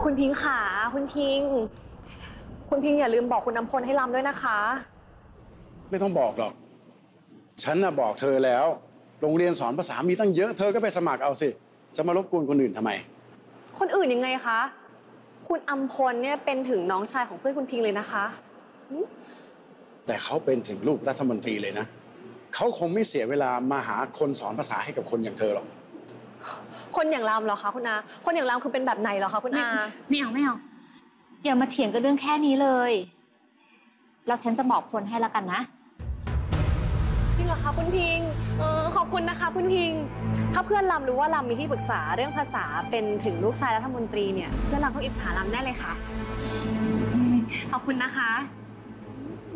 คุณพิงค์ค่ะคุณพิงค์อย่าลืมบอกคุณน้ำพลให้รำด้วยนะคะไม่ต้องบอกหรอกฉันน่ะบอกเธอแล้วโรงเรียนสอนภาษามีตั้งเยอะเธอก็ไปสมัครเอาสิจะมารบกวนคนอื่นทำไมคนอื่นยังไงคะคุณอำพลเนี่ยเป็นถึงน้องชายของเพื่อนคุณพิงค์เลยนะคะแต่เขาเป็นถึงลูกรัฐมนตรีเลยนะเขาคงไม่เสียเวลามาหาคนสอนภาษาให้กับคนอย่างเธอหรอกคนอย่างรำเหรอคะคุณอาคนอย่างรำคือเป็นแบบไหนเหรอคะคุณอาไม่เอาอย่ามาเถียงกันเรื่องแค่นี้เลยแล้วฉันจะบอกพลให้แล้วกันนะจริงเหรอคะคุณพิงค์ขอบคุณนะคะคุณพิงค์ถ้าเพื่อนรำรู้ว่ารำมีที่ปรึกษาเรื่องภาษาเป็นถึงลูกชายรัฐมนตรีเนี่ยเพื่อนรำต้องอิจฉารำแน่เลยค่ะขอบคุณนะคะ